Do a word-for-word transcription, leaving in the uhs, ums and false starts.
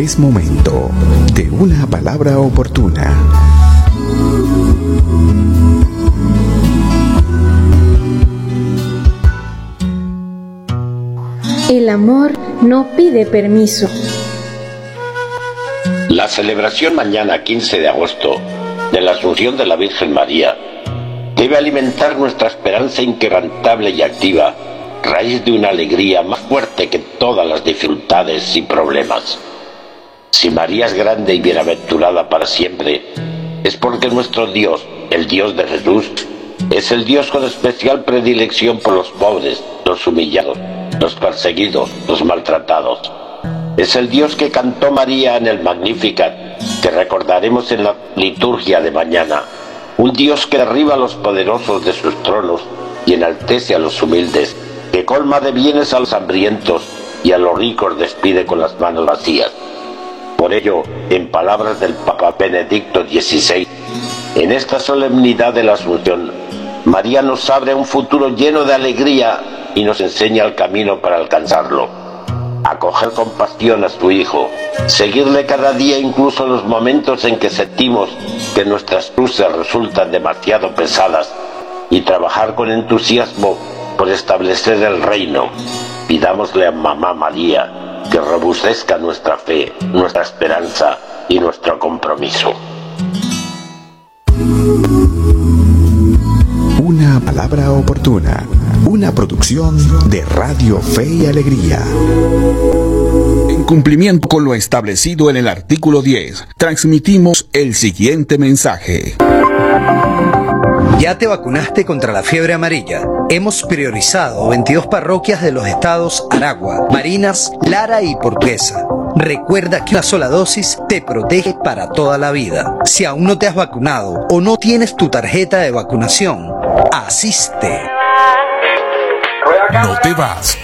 Es momento de una palabra oportuna. El amor no pide permiso. La celebración mañana quince de agosto de la Asunción de la Virgen María debe alimentar nuestra esperanza inquebrantable y activa, raíz de una alegría más fuerte que todas las dificultades y problemas. Si María es grande y bienaventurada para siempre, es porque nuestro Dios, el Dios de Jesús, es el Dios con especial predilección por los pobres, los humillados, los perseguidos, los maltratados. Es el Dios que cantó María en el Magnificat, que recordaremos en la liturgia de mañana. Un Dios que derriba a los poderosos de sus tronos y enaltece a los humildes, que colma de bienes a los hambrientos y a los ricos despide con las manos vacías. Por ello, en palabras del Papa Benedicto dieciséis, en esta solemnidad de la Asunción, María nos abre un futuro lleno de alegría y nos enseña el camino para alcanzarlo. Acoger con pasión a su Hijo, seguirle cada día incluso en los momentos en que sentimos que nuestras cruces resultan demasiado pesadas, y trabajar con entusiasmo por establecer el reino. Pidámosle a Mamá María que robustezca nuestra fe, nuestra esperanza y nuestro compromiso. Una palabra oportuna. Una producción de Radio Fe y Alegría. En cumplimiento con lo establecido en el artículo diez, transmitimos el siguiente mensaje. ¿Ya te vacunaste contra la fiebre amarilla? Hemos priorizado veintidós parroquias de los estados Aragua, Barinas, Lara y Portuguesa. Recuerda que una sola dosis te protege para toda la vida. Si aún no te has vacunado o no tienes tu tarjeta de vacunación, asiste. No te vas